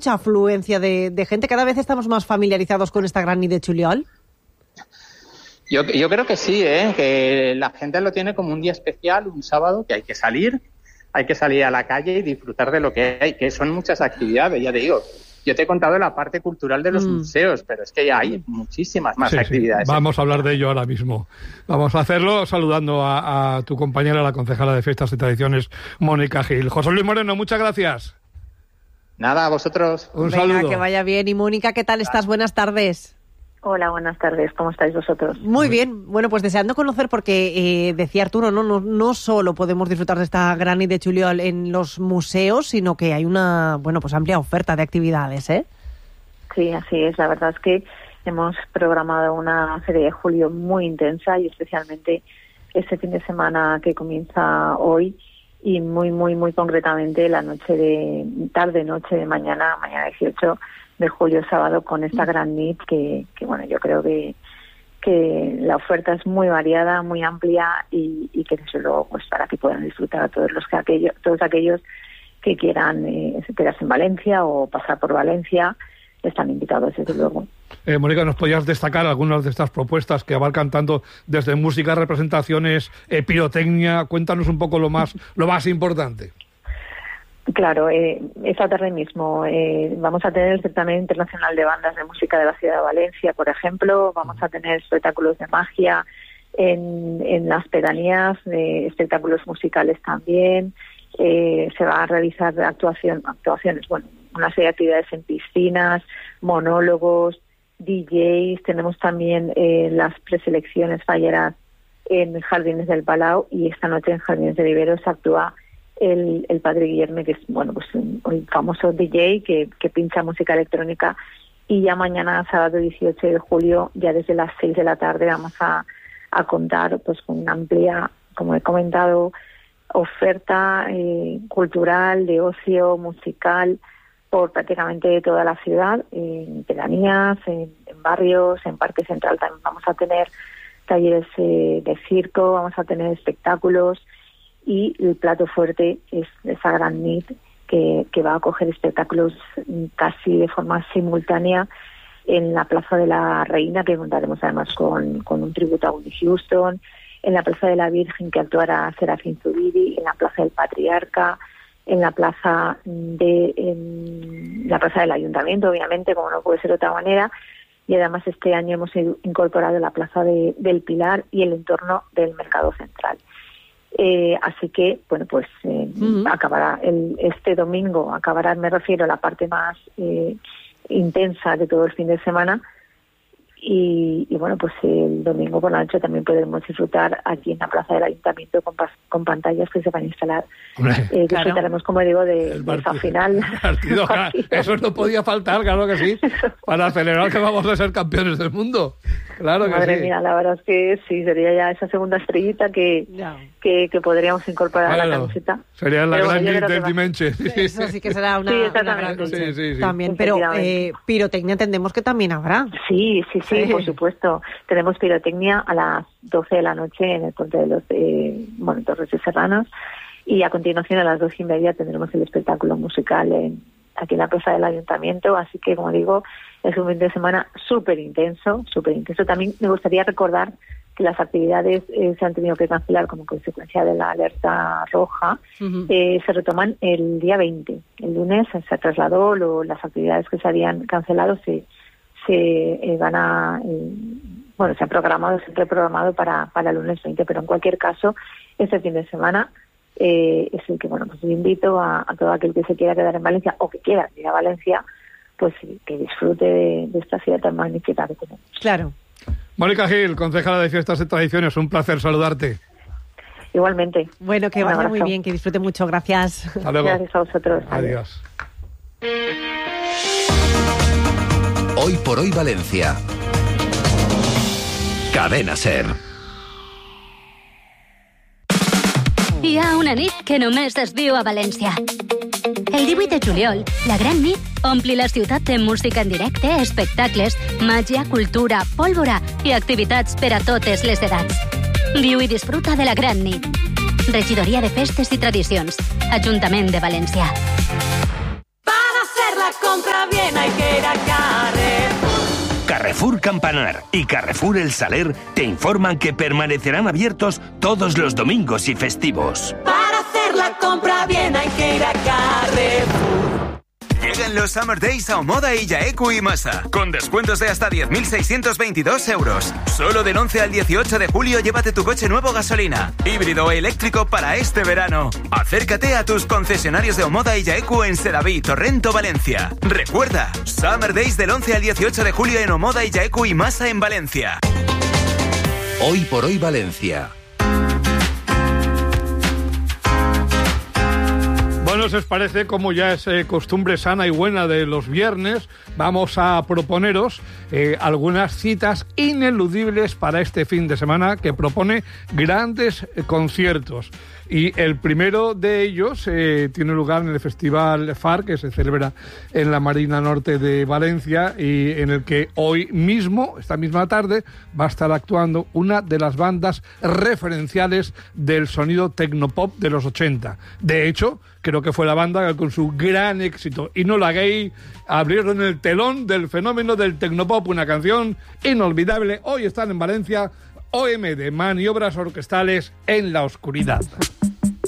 mucha afluencia de gente. Cada vez estamos más familiarizados con esta gran nit de juliol. Yo creo que sí, que la gente lo tiene como un día especial, un sábado, que hay que salir a la calle y disfrutar de lo que hay, que son muchas actividades, ya te digo. Yo te he contado la parte cultural de los museos, pero es que ya hay muchísimas más actividades. Vamos a hablar de ello ahora mismo. Vamos a hacerlo saludando a tu compañera, la concejala de Fiestas y Tradiciones, Mónica Gil. José Luis Moreno, muchas gracias. Nada, a vosotros. Un saludo. Que vaya bien. Y Mónica, ¿qué tal estás? Buenas tardes. Hola, buenas tardes. ¿Cómo estáis vosotros? Muy bien. Bueno, pues deseando conocer, porque decía Arturo, no solo podemos disfrutar de esta gran nit de juliol en los museos, sino que hay una, pues amplia oferta de actividades, ¿eh? Sí, así es. La verdad es que hemos programado una feria de julio muy intensa y especialmente este fin de semana que comienza hoy y muy, muy, muy concretamente la noche de mañana 18 de julio, sábado, con esta gran nit que bueno, yo creo que la oferta es muy variada, muy amplia y que desde luego pues para que puedan disfrutar a todos aquellos que quieran quedarse en Valencia o pasar por Valencia, están invitados desde luego. Mónica, ¿nos podías destacar algunas de estas propuestas que abarcan tanto desde música, representaciones, pirotecnia? Cuéntanos un poco lo más importante. Claro, esta tarde mismo vamos a tener el certamen internacional de bandas de música de la ciudad de Valencia, por ejemplo. Vamos a tener espectáculos de magia en las pedanías, espectáculos musicales también. Se va a realizar actuaciones, una serie de actividades en piscinas, monólogos, DJs. Tenemos también las preselecciones falleras en Jardines del Palau, y esta noche en Jardines de Viveros actúa el padre Guillerme, que es un famoso DJ que pincha música electrónica. Y ya mañana, sábado 18 de julio, ya desde las 6 de la tarde vamos a contar pues con una amplia, como he comentado, oferta cultural, de ocio, musical, por prácticamente toda la ciudad, en pedanías, en barrios, en Parque Central también vamos a tener talleres de circo, vamos a tener espectáculos. Y el plato fuerte es esa gran nit que va a acoger espectáculos casi de forma simultánea en la Plaza de la Reina, que contaremos además con un tributo a Whitney Houston, en la Plaza de la Virgen, que actuará Serafín Zubiri, en la Plaza del Patriarca, en la Plaza del Ayuntamiento, obviamente, como no puede ser de otra manera. Y además este año hemos incorporado la Plaza del Pilar y el entorno del Mercado Central. Así que, pues acabará este domingo, me refiero a la parte más intensa de todo el fin de semana. Y pues el domingo por la noche también podremos disfrutar aquí en la Plaza del Ayuntamiento con pantallas que se van a instalar. Disfrutaremos, como digo, de esa final. Partido, eso no podía faltar, claro que sí, para celebrar que vamos a ser campeones del mundo. Claro que Madre sí. mía, la verdad es que sí, sería ya esa segunda estrellita que podríamos incorporar a la camiseta. Sería la gran nit del Dimenche. Eso sí que será una gran cosa. Sí. También, pero pirotecnia entendemos que también habrá. Sí, por supuesto. Tenemos pirotecnia a las 12 de la noche en el Puente de los Torres de Serranos, y a continuación a las 2:30 tendremos el espectáculo musical aquí en la Plaza del Ayuntamiento. Así que, como digo, es un fin de semana súper intenso. También me gustaría recordar que las actividades se han tenido que cancelar como consecuencia de la alerta roja. Se retoman el día 20. El lunes se trasladó, las actividades que se habían cancelado se han reprogramado para el lunes 20, pero en cualquier caso, este fin de semana es el que, pues invito a todo aquel que se quiera quedar en Valencia o que quiera ir a Valencia, pues que disfrute de esta ciudad tan magnífica que tenemos. Claro. Mónica Gil, concejala de Fiestas y Tradiciones, un placer saludarte. Igualmente. Bueno, que vaya muy bien, que disfrute mucho. Gracias. Hasta luego. Gracias a vosotros. Adiós. Hoy por hoy Valencia. Cadena SER. Hi ha una nit que només es viu a València. El 18 de juliol, la gran nit ompli la ciutat de música en directe, espectacles, màgia, cultura, pólvora i activitats per a totes les edats. Viu i disfruta de la gran nit. Regidoria de Festes i Tradicions, Ajuntament de València. Para hacer la cosa compra bien hay que ir a Carrefour. Carrefour Campanar y Carrefour El Saler te informan que permanecerán abiertos todos los domingos y festivos. Para hacer la compra bien hay que ir a Carrefour. Llegan los Summer Days a Omoda y Yaeku y Masa, con descuentos de hasta 10.622 euros. Solo del 11 al 18 de julio llévate tu coche nuevo gasolina, híbrido o eléctrico para este verano. Acércate a tus concesionarios de Omoda y Yaeku en Sedaví, Torrento, Valencia. Recuerda, Summer Days del 11 al 18 de julio en Omoda y Yaeku y Masa en Valencia. Hoy por hoy Valencia. Bueno, si os parece, como ya es costumbre sana y buena de los viernes, vamos a proponeros algunas citas ineludibles para este fin de semana que propone grandes conciertos. Y el primero de ellos tiene lugar en el Festival FAR, que se celebra en la Marina Norte de Valencia y en el que hoy mismo, esta misma tarde, va a estar actuando una de las bandas referenciales del sonido tecnopop de los 80. De hecho, creo que fue la banda que con su gran éxito Enola Gay abrieron el telón del fenómeno del tecnopop, una canción inolvidable. Hoy están en Valencia, OM de Maniobras Orquestales en la Oscuridad.